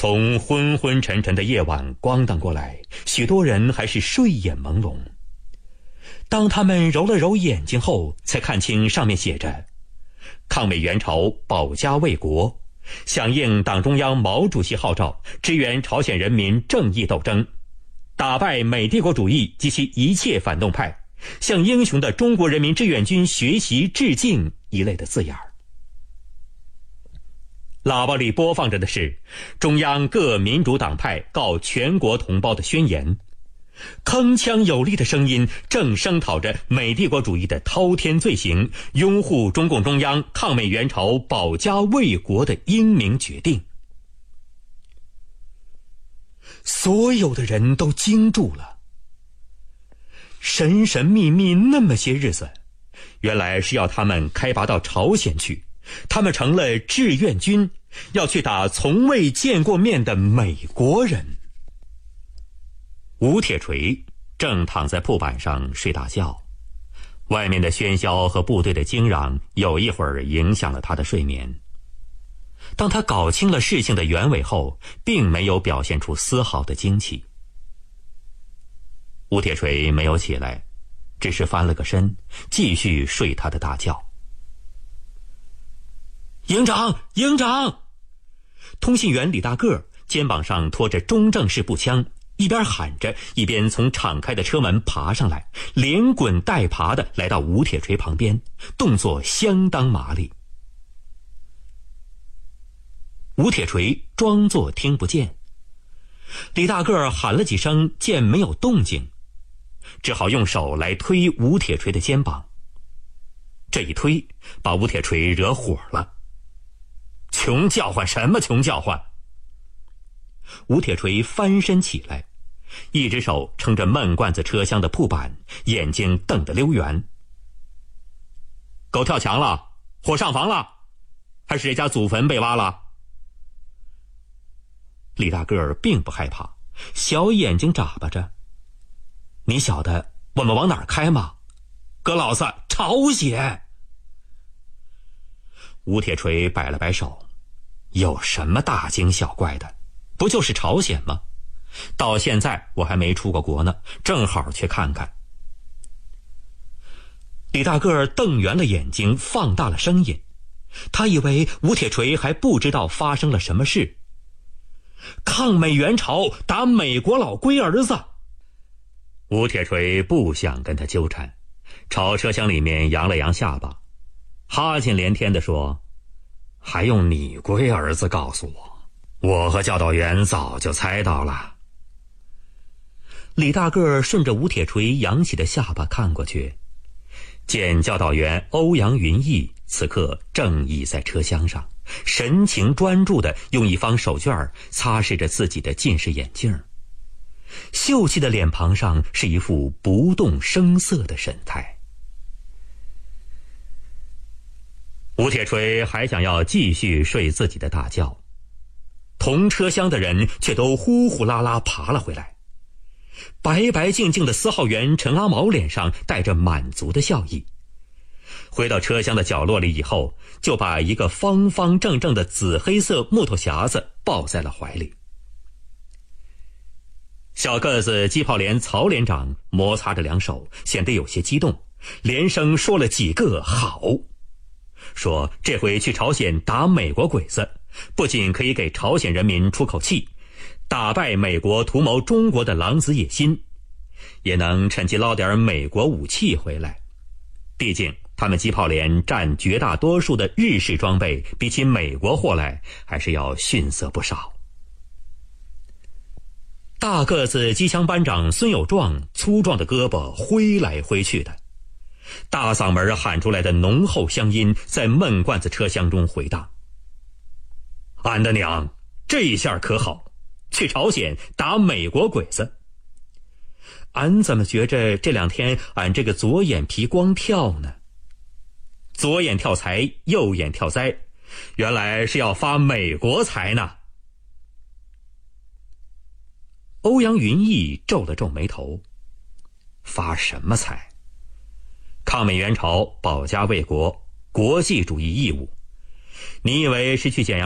从昏昏沉沉的夜晚光荡过来，许多人还是睡眼朦胧。当他们揉了揉眼睛后，才看清上面写着抗美援朝，保家卫国，响应党中央毛主席号召，支援朝鲜人民正义斗争，打败美帝国主义及其一切反动派，向英雄的中国人民志愿军学习致敬一类的字眼。喇叭里播放着的是中央各民主党派告全国同胞的宣言，铿锵有力的声音正声讨着美帝国主义的滔天罪行，拥护中共中央抗美援朝、保家卫国的英明决定。所有的人都惊住了，神神秘秘那么些日子，原来是要他们开拔到朝鲜去，他们成了志愿军，要去打从未见过面的美国人。吴铁锤正躺在铺板上睡大觉，外面的喧嚣和部队的惊嚷有一会儿影响了他的睡眠。当他搞清了事情的原委后，并没有表现出丝毫的惊奇。吴铁锤没有起来，只是翻了个身，继续睡他的大觉。营长，营长！通信员李大个肩膀上拖着中正式步枪，一边喊着，一边从敞开的车门爬上来，连滚带爬地来到吴铁锤旁边，动作相当麻利。吴铁锤装作听不见，李大个喊了几声，见没有动静，只好用手来推吴铁锤的肩膀。这一推，把吴铁锤惹火了。穷叫唤什么穷叫唤？吴铁锤翻身起来，一只手撑着闷罐子车厢的铺板，眼睛瞪得溜圆。狗跳墙了？火上房了？还是谁家祖坟被挖了？李大个儿并不害怕，小眼睛眨巴着。你晓得我们往哪儿开吗？哥老子，朝鲜！吴铁锤摆了摆手，有什么大惊小怪的？不就是朝鲜吗？到现在我还没出过国呢，正好去看看。李大个儿瞪圆了眼睛，放大了声音，他以为吴铁锤还不知道发生了什么事。抗美援朝，打美国老龟儿子！吴铁锤不想跟他纠缠，朝车厢里面扬了扬下巴，哈欠连天地说：还用你龟儿子告诉我？我和教导员早就猜到了。李大个儿顺着吴铁锤扬起的下巴看过去，见教导员欧阳云逸此刻正倚在车厢上，神情专注地用一方手绢擦拭着自己的近视眼镜，秀气的脸庞上是一副不动声色的神态。吴铁锤还想要继续睡自己的大觉，同车厢的人却都呼呼啦啦爬了回来。白白净净的4号员陈阿毛脸上带着满足的笑意，回到车厢的角落里以后，就把一个方方正正的紫黑色木头匣子抱在了怀里。小个子机炮连曹连长摩擦着两手，显得有些激动，连声说了几个好，说这回去朝鲜打美国鬼子，不仅可以给朝鲜人民出口气，打败美国图谋中国的狼子野心，也能趁机捞点美国武器回来。毕竟他们机炮连占绝大多数的日式装备，比起美国货来还是要逊色不少。大个子机枪班长孙有壮粗壮的胳膊挥来挥去的，大嗓门喊出来的浓厚乡音在闷罐子车厢中回荡。俺的娘，这一下可好，去朝鲜打美国鬼子。俺怎么觉着这2天俺这个左眼皮光跳呢？左眼跳财，右眼跳灾，原来是要发美国财呢。欧阳云逸皱了皱眉头，发什么财？抗美援朝，保家卫国，国际主义义务。你以为是去简阳